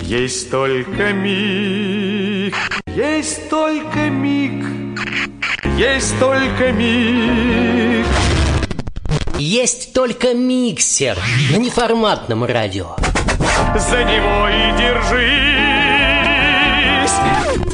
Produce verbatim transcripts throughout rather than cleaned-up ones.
Есть только миг, есть только миг, есть только миг. Есть только миксер на неформатном радио. За него и держись.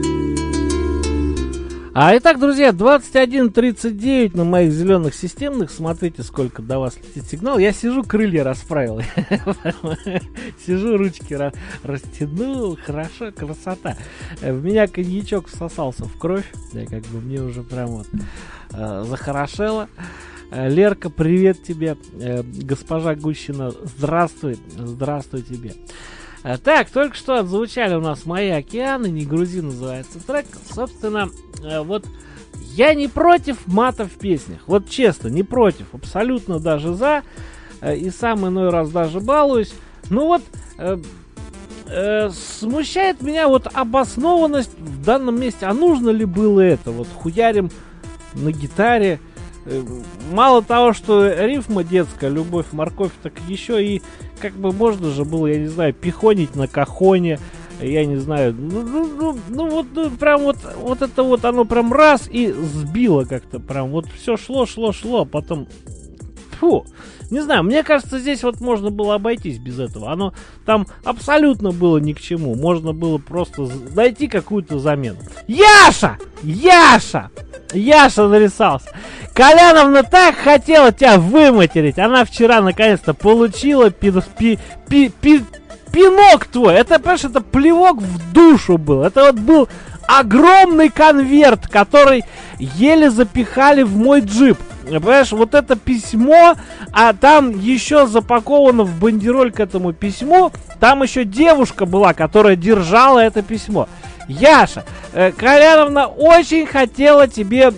А итак, друзья, двадцать один тридцать девять на моих зеленых системных. Смотрите, сколько до вас летит сигнал. Я сижу, крылья расправил. Сижу, ручки растянул. Хорошо, красота. В меня коньячок всосался в кровь. Я как бы мне уже прям вот захорошело. Лерка, привет тебе. Госпожа Гущина, здравствуй. Здравствуй тебе. Так, только что отзвучали у нас «Мои океаны», «Не грузи» называется трек. Собственно, вот я не против мата в песнях. Вот честно, не против. Абсолютно даже за. И сам иной раз даже балуюсь. Ну вот, э, э, смущает меня вот обоснованность в данном месте. А нужно ли было это? Вот хуярим на гитаре. Мало того, что рифма детская, любовь, морковь, так еще и как бы можно же было, я не знаю, пихонить на кахоне, я не знаю, ну, ну, ну, ну вот ну, прям вот, вот это вот оно прям раз и сбило как-то, прям вот все шло, шло, шло, а потом, фу, не знаю, мне кажется, здесь вот можно было обойтись без этого, оно там абсолютно было ни к чему, можно было просто найти какую-то замену. Яша! Яша! Яша нарисался. Коляновна так хотела тебя выматерить. Она вчера наконец-то получила пи- пи- пи- пи- пинок твой. Это, понимаешь, это плевок в душу был. Это вот был огромный конверт, который еле запихали в мой джип. Понимаешь, вот это письмо, а там еще запаковано в бандероль к этому письму. Там еще девушка была, которая держала это письмо. Яша, э, Коляновна очень хотела тебе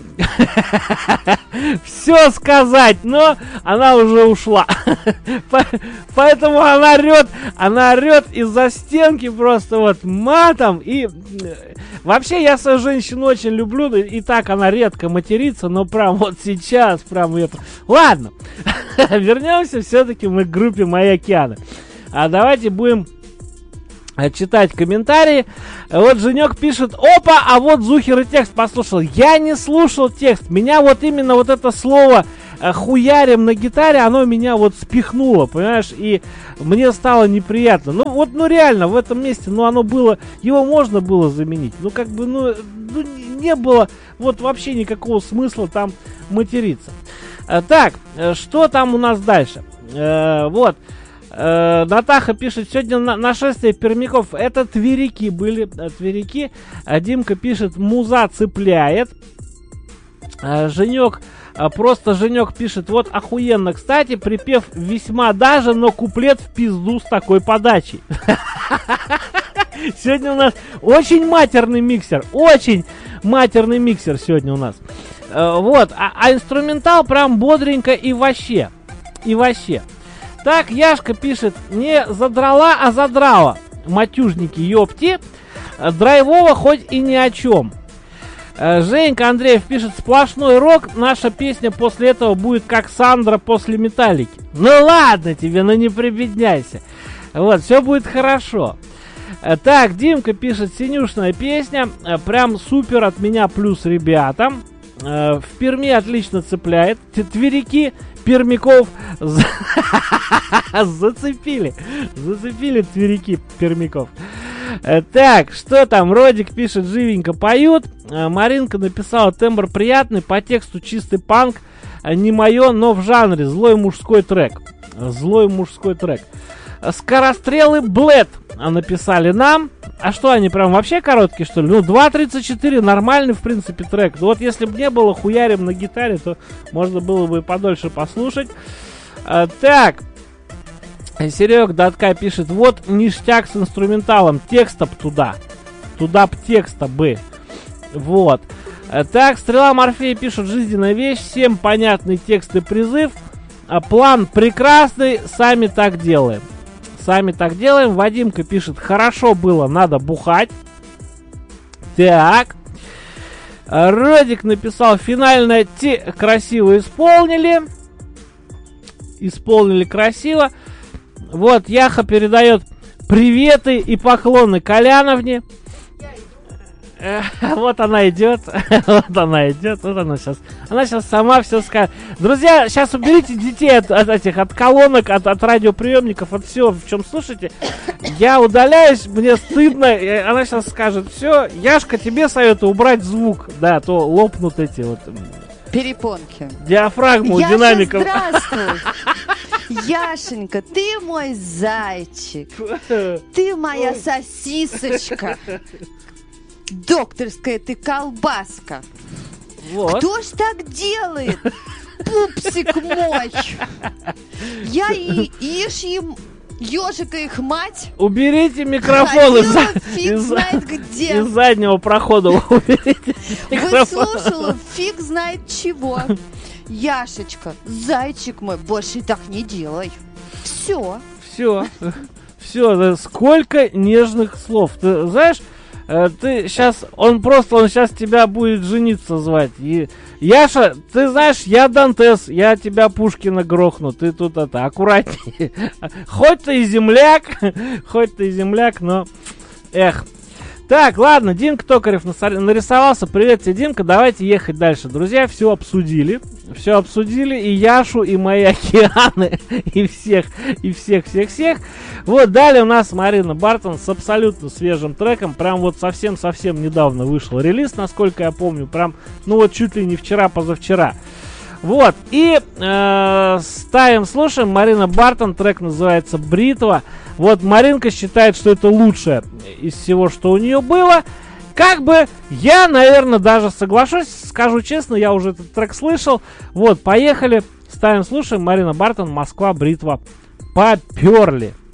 все сказать, но она уже ушла. Поэтому она орет, она орет из-за стенки просто вот матом. И вообще я свою женщину очень люблю, и так она редко матерится, но прям вот сейчас прям это... Ладно, вернемся все-таки мы к группе «Мои океаны». А давайте будем читать комментарии. Вот Женек пишет: опа, а вот Зухер и текст послушал. Я не слушал текст. Меня вот именно вот это слово хуярим на гитаре, оно меня вот спихнуло, понимаешь? И мне стало неприятно. Ну вот, ну реально, в этом месте, ну оно было, его можно было заменить. Ну как бы, ну, ну не было вот вообще никакого смысла там материться. Так, что там у нас дальше? Вот. Натаха пишет: сегодня на- нашествие пермяков. Это тверики были, тверики. Димка пишет: муза цепляет. Женек, просто Женек пишет: вот охуенно, кстати, припев весьма даже, но куплет в пизду с такой подачей. Сегодня у нас очень матерный миксер, очень матерный миксер сегодня у нас. Вот, а, а инструментал прям бодренько и вообще, и вообще. Так, Яшка пишет: не задрала, а задрала. Матюжники, ёпти. Драйвово хоть и ни о чем. Женька Андреев пишет: сплошной рок. Наша песня после этого будет как Сандра после Металлики. Ну ладно тебе, ну не прибедняйся. Вот, все будет хорошо. Так, Димка пишет: синюшная песня. Прям супер от меня плюс ребятам. В Перми отлично цепляет. Тверики пермяков зацепили. Зацепили тверики пермяков. Так, что там? Родик пишет: живенько поют. Маринка написала: тембр приятный, по тексту чистый панк. Не мое, но в жанре. Злой мужской трек. Злой мужской трек. Скорострелы Блэд написали нам. А что, они прям вообще короткие, что ли? Ну, два тридцать четыре, нормальный, в принципе, трек. Вот если бы не было хуярим на гитаре, то можно было бы и подольше послушать. А, так. Серег Датка пишет: вот ништяк с инструменталом. Текста б туда. Туда б текста бы. Вот. А, так, Стрела Морфея пишет: жизненная вещь, всем понятный текст и призыв. А, план прекрасный, сами так делаем. Сами так делаем. Вадимка пишет: хорошо было, надо бухать. Так. Родик написал: финальное те красиво исполнили. Исполнили красиво. Вот, Яха передает: приветы и поклоны Коляновне. Вот она идет, вот она идет, вот она сейчас, она сейчас сама все скажет. Друзья, сейчас уберите детей от, от этих, от колонок, от, от радиоприемников, от всего, в чем слушаете. Я удаляюсь, мне стыдно, она сейчас скажет, все, Яшка, тебе советую убрать звук, да, то лопнут эти вот... Перепонки. Диафрагму, Яша, динамиков. здравствуй. Яшенька, ты мой зайчик. Ты моя сосисочка. Докторская ты колбаска. Вот. Кто ж так делает? Пупсик мой. Я и ишь им... Ежика их мать. Уберите микрофон из, фиг из, знает где. из заднего прохода. Уберите микрофон. Выслушала фиг знает чего. Яшечка, зайчик мой, больше так не делай. Все. Все. Все. Сколько нежных слов. Ты знаешь, ты сейчас, он просто, он сейчас тебя будет жениться звать. И, Яша, ты знаешь, я Дантес, я тебя Пушкина грохну, ты тут это, аккуратнее. Хоть ты и земляк, хоть ты и земляк, но, эх. Так, ладно, Димка Токарев нарисовался. Привет тебе, Димка, давайте ехать дальше. Друзья, все обсудили, все обсудили, и Яшу, и мои океаны, и всех, и всех-всех-всех. Вот, далее у нас Марина Бартон с абсолютно свежим треком. Прям вот совсем-совсем недавно вышел релиз, насколько я помню. Прям, ну вот чуть ли не вчера-позавчера. Вот, и э, ставим, слушаем. Марина Бартон, трек называется «Бритва». Вот, Маринка считает, что это лучшее из всего, что у нее было. Как бы я, наверное, даже соглашусь. Скажу честно, я уже этот трек слышал. Вот, поехали, ставим, слушаем. Марина Бартон, «Москва, бритва». Поперли.